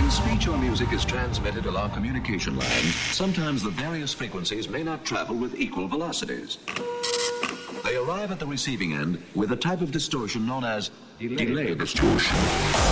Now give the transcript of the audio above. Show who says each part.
Speaker 1: When speech or music is transmitted along communication lines, sometimes the various frequencies may not travel with equal velocities. They arrive at the receiving end with a type of distortion known as delay distortion.